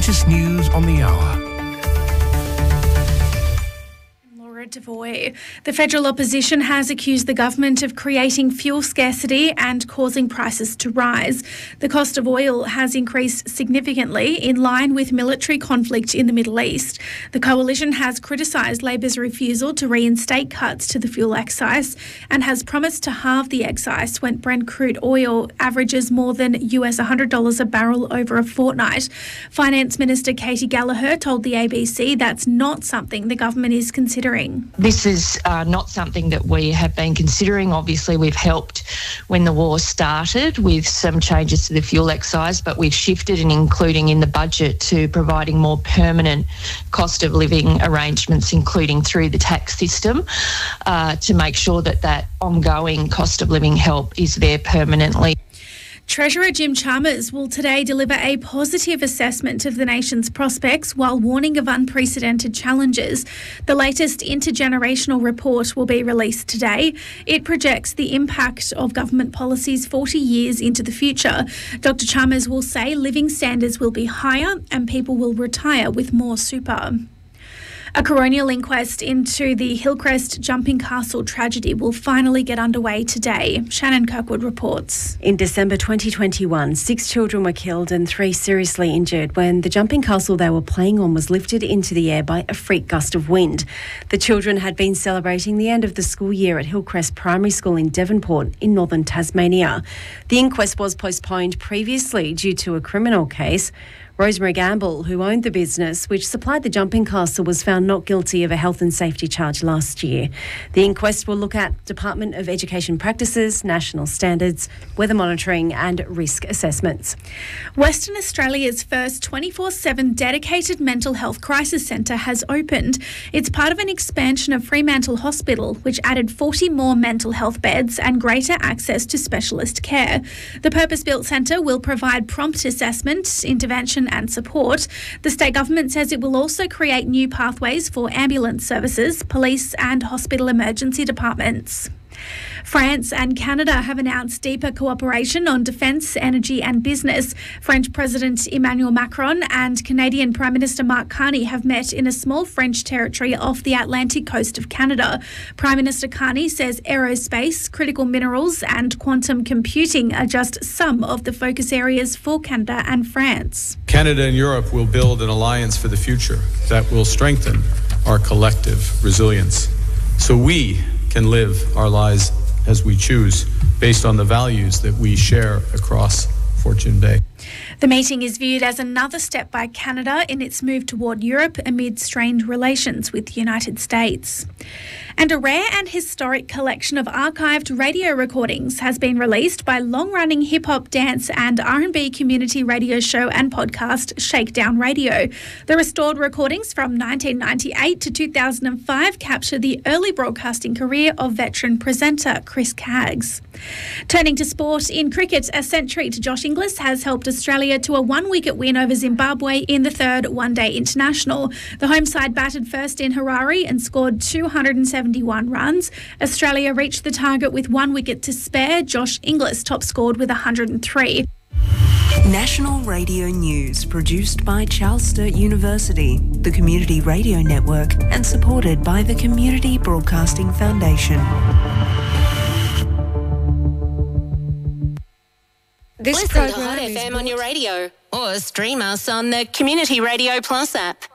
latest news on the hour. Devoy. The federal opposition has accused the government of creating fuel scarcity and causing prices to rise. The cost of oil has increased significantly in line with military conflict in the Middle East. The coalition has criticised Labor's refusal to reinstate cuts to the fuel excise and has promised to halve the excise when Brent crude oil averages more than US $100 a barrel over a fortnight. Finance Minister Katie Gallagher told the ABC that's not something the government is considering. This is not something that we have been considering. Obviously, we've helped when the war started with some changes to the fuel excise, but we've shifted and including in the budget to providing more permanent cost of living arrangements, including through the tax system, to make sure that that ongoing cost of living help is there permanently. Treasurer Jim Chalmers will today deliver a positive assessment of the nation's prospects while warning of unprecedented challenges. The latest intergenerational report will be released today. It projects the impact of government policies 40 years into the future. Dr. Chalmers will say living standards will be higher and people will retire with more super. A coronial inquest into the Hillcrest Jumping Castle tragedy will finally get underway today. Shannon Kirkwood reports. In December 2021, 6 children were killed and 3 seriously injured when the jumping castle they were playing on was lifted into the air by a freak gust of wind. The children had been celebrating the end of the school year at Hillcrest Primary School in Devonport in northern Tasmania. The inquest was postponed previously due to a criminal case. Rosemary Gamble, who owned the business which supplied the jumping castle, was found not guilty of a health and safety charge last year. The inquest will look at Department of Education practices, national standards, weather monitoring and risk assessments. Western Australia's first 24/7 dedicated mental health crisis centre has opened. It's part of an expansion of Fremantle Hospital, which added 40 more mental health beds and greater access to specialist care. The purpose-built centre will provide prompt assessment, intervention and support. The state government says it will also create new pathways for ambulance services, police and hospital emergency departments. France and Canada have announced deeper cooperation on defence, energy and business. French President Emmanuel Macron and Canadian Prime Minister Mark Carney have met in a small French territory off the Atlantic coast of Canada. Prime Minister Carney says aerospace, critical minerals and quantum computing are just some of the focus areas for Canada and France. Canada and Europe will build an alliance for the future that will strengthen our collective resilience so we can live our lives as we choose, based on the values that we share across Fortune Bay. The meeting is viewed as another step by Canada in its move toward Europe amid strained relations with the United States. And a rare and historic collection of archived radio recordings has been released by long-running hip-hop, dance and R&B community radio show and podcast Shakedown Radio. The restored recordings from 1998 to 2005 capture the early broadcasting career of veteran presenter Chris Caggs. Turning to sport, in cricket, a century to Josh Inglis has helped Australia to a 1-wicket win over Zimbabwe in the third one-day international. The home side batted first in Harare and scored 271 runs. Australia reached the target with 1 wicket to spare. Josh Inglis top scored with 103. National Radio News, produced by Charles Sturt University, the Community Radio Network, and supported by the Community Broadcasting Foundation. Listen to Hot FM on your radio or stream us on the Community Radio Plus app.